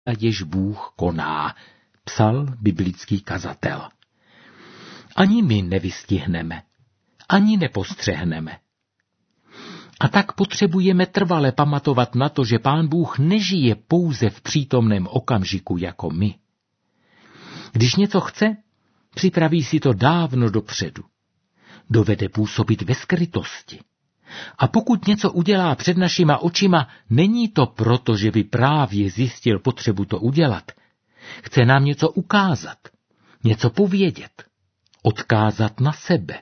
jež Bůh koná, psal biblický kazatel. Ani my nevystihneme, ani nepostřehneme. A tak potřebujeme trvale pamatovat na to, že Pán Bůh nežije pouze v přítomném okamžiku jako my. Když něco chce, připraví si to dávno dopředu. Dovede působit ve skrytosti. A pokud něco udělá před našima očima, není to proto, že by právě zjistil potřebu to udělat. Chce nám něco ukázat, něco povědět, odkázat na sebe.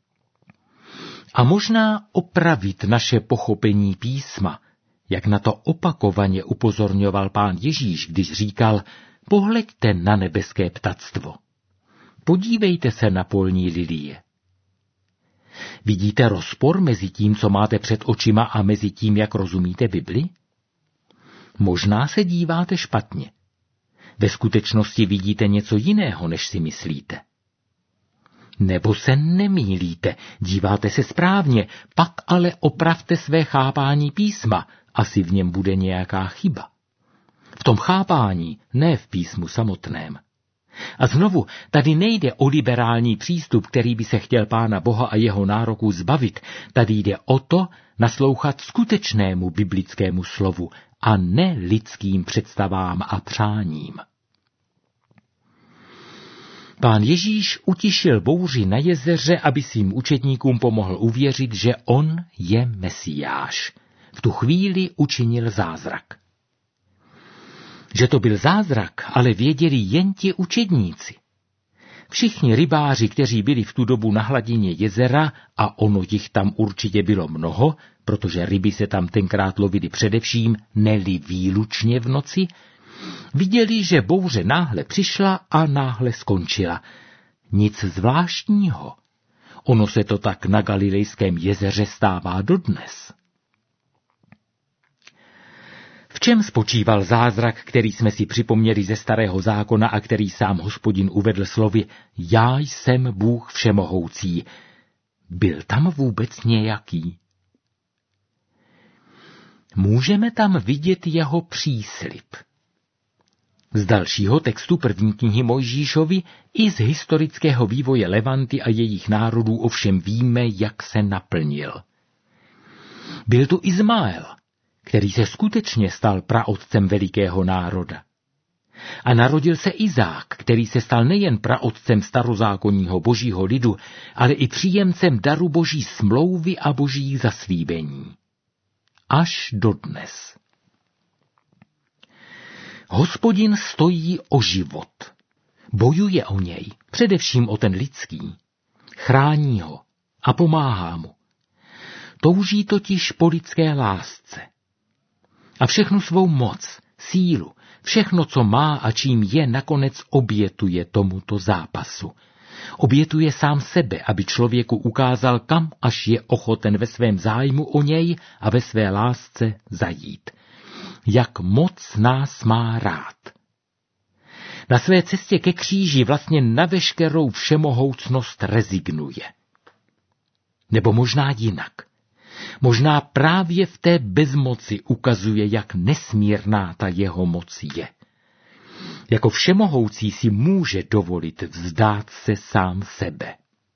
A možná opravit naše pochopení písma, jak na to opakovaně upozorňoval Pán Ježíš, když říkal: pohleďte na nebeské ptactvo. Podívejte se na polní lilie. Vidíte rozpor mezi tím, co máte před očima, a mezi tím, jak rozumíte Bibli? Možná se díváte špatně. Ve skutečnosti vidíte něco jiného, než si myslíte. Nebo se nemýlíte, díváte se správně, pak ale opravte své chápání písma, asi v něm bude nějaká chyba. V tom chápání, ne v písmu samotném. A znovu, tady nejde o liberální přístup, který by se chtěl Pána Boha a jeho nároků zbavit. Tady jde o to naslouchat skutečnému biblickému slovu a ne lidským představám a přáním. Pán Ježíš utišil bouři na jezeře, aby svým učedníkům pomohl uvěřit, že on je Mesiáš. V tu chvíli učinil zázrak. Že to byl zázrak, ale věděli jen ti učedníci. Všichni rybáři, kteří byli v tu dobu na hladině jezera, a ono jich tam určitě bylo mnoho, protože ryby se tam tenkrát lovily především, ne-li výlučně v noci, viděli, že bouře náhle přišla a náhle skončila. Nic zvláštního. Ono se to tak na Galilejském jezeře stává dodnes. V čem spočíval zázrak, který jsme si připomněli ze Starého zákona a který sám Hospodin uvedl slovy: Já jsem Bůh všemohoucí. Byl tam vůbec nějaký? Můžeme tam vidět jeho příslib. Z dalšího textu první knihy Mojžíšovi i z historického vývoje Levanty a jejich národů ovšem víme, jak se naplnil. Byl tu Izmael, který se skutečně stal praotcem velikého národa. A narodil se Izák, který se stal nejen praotcem starozákonního božího lidu, ale i příjemcem daru boží smlouvy a božích zaslíbení. Až dodnes. Hospodin stojí o život. Bojuje o něj, především o ten lidský. Chrání ho a pomáhá mu. Touží totiž po lidské lásce. A všechnu svou moc, sílu, všechno, co má a čím je, nakonec obětuje tomuto zápasu. Obětuje sám sebe, aby člověku ukázal, kam až je ochoten ve svém zájmu o něj a ve své lásce zajít. Jak moc nás má rád. Na své cestě ke kříži vlastně na veškerou všemohoucnost rezignuje. Nebo možná jinak. Možná právě v té bezmoci ukazuje, jak nesmírná ta jeho moc je. Jako všemohoucí si může dovolit vzdát se sám sebe.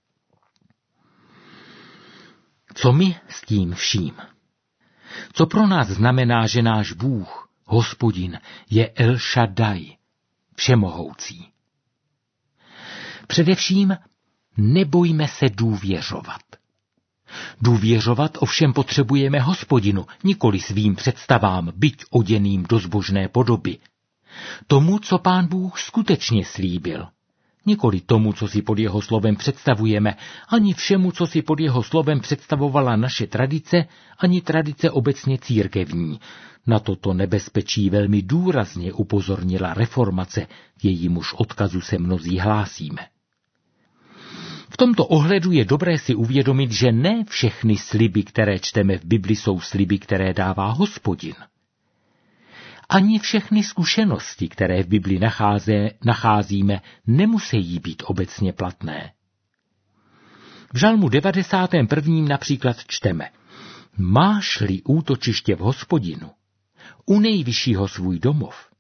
Co my s tím vším? Co pro nás znamená, že náš Bůh, Hospodin, je El Shaddai, všemohoucí? Především nebojme se důvěřovat. Důvěřovat ovšem potřebujeme Hospodinu, nikoli svým představám, byť oděným do zbožné podoby. Tomu, co Pán Bůh skutečně slíbil. Nikoli tomu, co si pod jeho slovem představujeme, ani všemu, co si pod jeho slovem představovala naše tradice, ani tradice obecně církevní. Na toto nebezpečí velmi důrazně upozornila reformace, k jejímuž odkazu se mnozí hlásíme. V tomto ohledu je dobré si uvědomit, že ne všechny sliby, které čteme v Bibli, jsou sliby, které dává Hospodin. Ani všechny zkušenosti, které v Bibli nacházíme, nemusí být obecně platné. V Žalmu 91. například čteme: Máš-li útočiště v Hospodinu, u nejvyššího svůj domov,